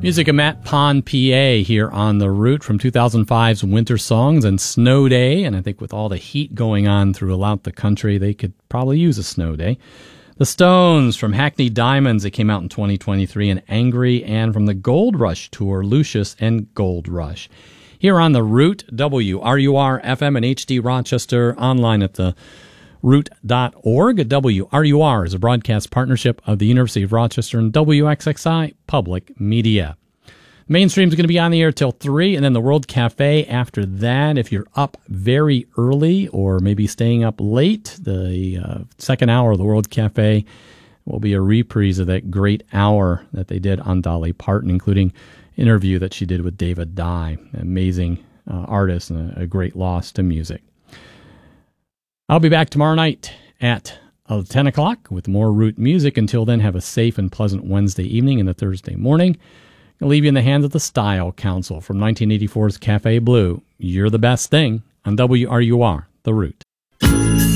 Music of Matt Pond, PA, here on The Root from 2005's Winter Songs and Snow Day. And I think with all the heat going on throughout the country, they could probably use a snow day. The Stones from Hackney Diamonds, that came out in 2023, and Angry, and from the Gold Rush tour, Lucius and Gold Rush. Here on The Root, WRUR FM and HD Rochester, online at the root.org. WRUR is a broadcast partnership of the University of Rochester and WXXI Public Media. Mainstream is going to be on the air till 3, and then the World Cafe after that. If you're up very early or maybe staying up late, the second hour of the World Cafe will be a reprise of that great hour that they did on Dolly Parton, including an interview that she did with David Dye, an amazing artist and a great loss to music. I'll be back tomorrow night at 10 o'clock with more Root music. Until then, have a safe and pleasant Wednesday evening and a Thursday morning. I'll leave you in the hands of the Style Council from 1984's Cafe Blue. You're the best thing on WRUR, The Root.